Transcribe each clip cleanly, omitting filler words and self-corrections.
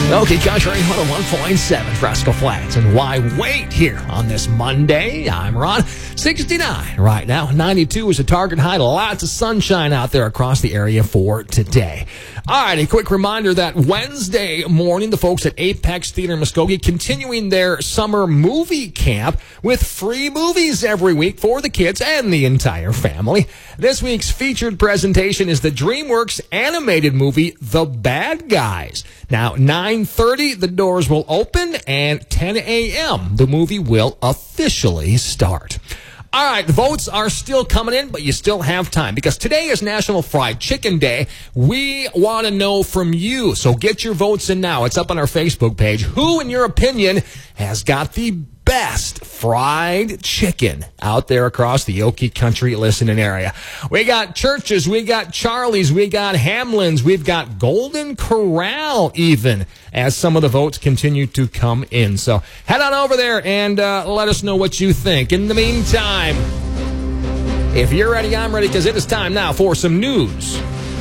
Okay, Country 101.7 Fresco Flats. And why wait here on this Monday? I'm Ron. 69 right now. 92 is a target high. Lots of sunshine out there across the area for today. All right, a quick reminder that Wednesday morning, the folks at Apex Theater in Muskogee continuing their summer movie camp with free movies every week for the kids and the entire family. This week's featured presentation is the DreamWorks animated movie, The Bad Guys. Now, 9:30, the doors will open, and 10 a.m., the movie will officially start. All right, the votes are still coming in, but you still have time because today is National Fried Chicken Day. We want to know from you, so get your votes in now. It's up on our Facebook page. Who, in your opinion, has got the best fried chicken out there across the Okie Country listening area? We got Church's, we got Charlie's, we got Hamlin's, we've got Golden Corral even, as some of the votes continue to come in. So head on over there and let us know what you think. In the meantime, if you're ready, I'm ready, because it is time now for some news.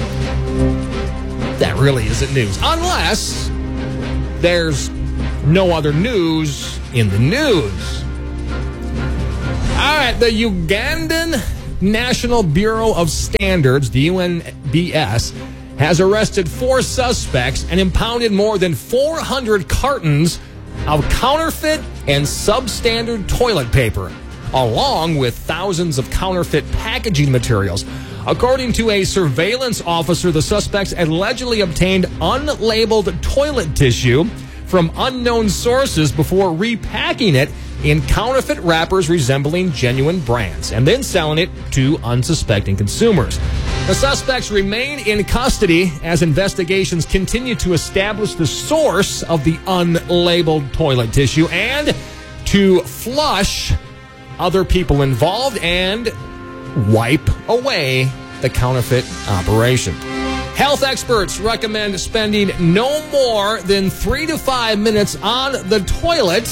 That really isn't news, unless there's no other news in the news. All right, the Ugandan National Bureau of Standards, the UNBS, has arrested 4 suspects and impounded more than 400 cartons of counterfeit and substandard toilet paper, along with thousands of counterfeit packaging materials. According to a surveillance officer, the suspects allegedly obtained unlabeled toilet tissue from unknown sources before repacking it in counterfeit wrappers resembling genuine brands and then selling it to unsuspecting consumers. The suspects remain in custody as investigations continue to establish the source of the unlabeled toilet tissue and to flush other people involved and wipe away the counterfeit operation. Health experts recommend spending no more than 3 to 5 minutes on the toilet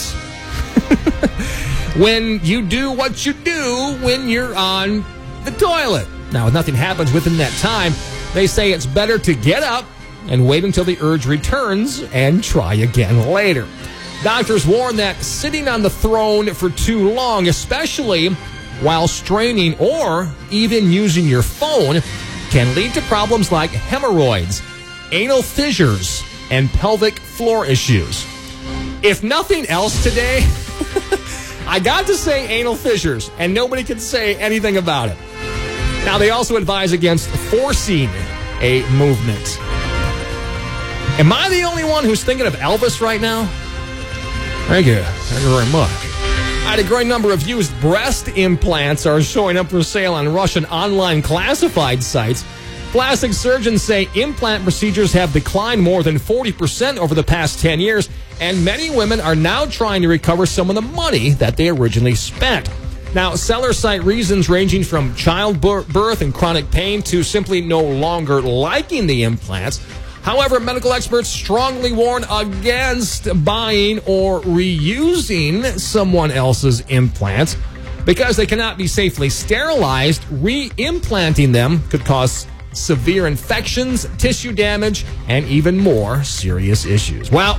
when you do what you do when you're on the toilet. Now, if nothing happens within that time, they say it's better to get up and wait until the urge returns and try again later. Doctors warn that sitting on the throne for too long, especially while straining or even using your phone, can lead to problems like hemorrhoids, anal fissures, and pelvic floor issues. If nothing else today, I got to say anal fissures, and nobody can say anything about it. Now, they also advise against forcing a movement. Am I the only one who's thinking of Elvis right now? Thank you. Thank you very much. A growing number of used breast implants are showing up for sale on Russian online classified sites. Plastic surgeons say implant procedures have declined more than 40% over the past 10 years, and many women are now trying to recover some of the money that they originally spent. Now, sellers cite reasons ranging from childbirth and chronic pain to simply no longer liking the implants. However, medical experts strongly warn against buying or reusing someone else's implants because they cannot be safely sterilized. Re-implanting them could cause severe infections, tissue damage, and even more serious issues. Well,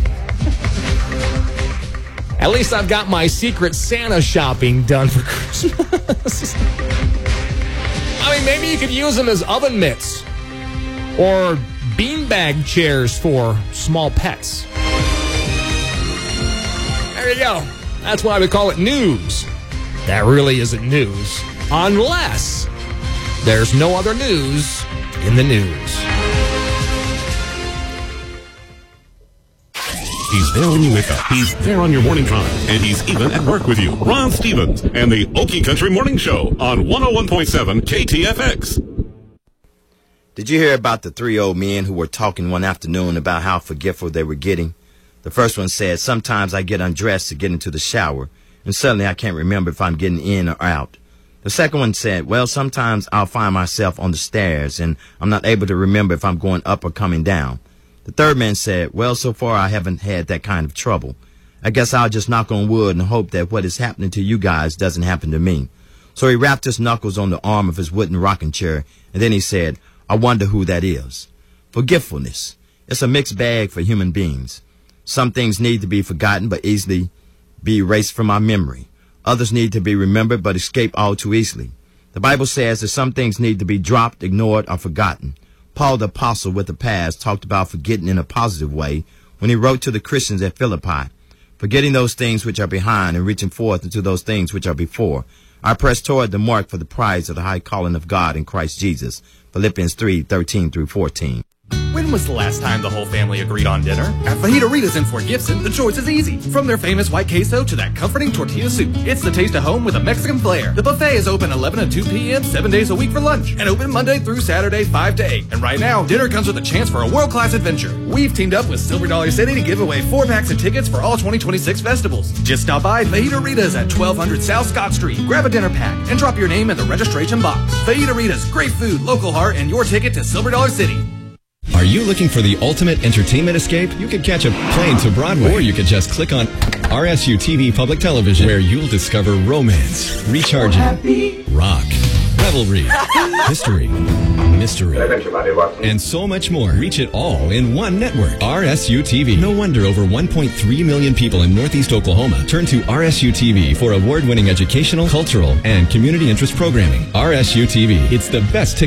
at least I've got my Secret Santa shopping done for Christmas. I mean, maybe you could use them as oven mitts or beanbag chairs for small pets. There you go. That's why we call it news. That really isn't news, unless there's no other news in the news. He's there when you wake up. He's there on your morning drive. And he's even at work with you. Ron Stevens and the Okie Country Morning Show on 101.7 KTFX. Did you hear about the 3 old men who were talking one afternoon about how forgetful they were getting? The first one said, "Sometimes I get undressed to get into the shower, and suddenly I can't remember if I'm getting in or out." The second one said, "Well, sometimes I'll find myself on the stairs, and I'm not able to remember if I'm going up or coming down." The third man said, "Well, so far I haven't had that kind of trouble. I guess I'll just knock on wood and hope that what is happening to you guys doesn't happen to me." So he rapped his knuckles on the arm of his wooden rocking chair, and then he said, "I wonder who that is." Forgetfulness. It's a mixed bag for human beings. Some things need to be forgotten but easily be erased from our memory. Others need to be remembered but escape all too easily. The Bible says that some things need to be dropped, ignored, or forgotten. Paul the Apostle with the past talked about forgetting in a positive way when he wrote to the Christians at Philippi. Forgetting those things which are behind and reaching forth into those things which are before. I press toward the mark for the prize of the high calling of God in Christ Jesus. Philippians 3:13-14. When was the last time the whole family agreed on dinner? At Fajita Rita's in Fort Gibson, the choice is easy. From their famous white queso to that comforting tortilla soup, it's the taste of home with a Mexican flair. The buffet is open 11 to 2 p.m. 7 days a week for lunch, and open Monday through Saturday 5 to 8. And right now, dinner comes with a chance for a world-class adventure. We've teamed up with Silver Dollar City to give away 4 packs of tickets for all 2026 festivals. Just stop by Fajita Rita's at 1200 South Scott Street, grab a dinner pack, and drop your name in the registration box. Fajita Rita's, great food, local heart, and your ticket to Silver Dollar City. Are you looking for the ultimate entertainment escape? You could catch a plane to Broadway, or you could just click on RSU TV Public Television, where you'll discover romance, recharging, rock, revelry, history, mystery, and so much more. Reach it all in one network. RSU TV. No wonder over 1.3 million people in Northeast Oklahoma turn to RSU TV for award-winning educational, cultural, and community interest programming. RSU TV. It's the best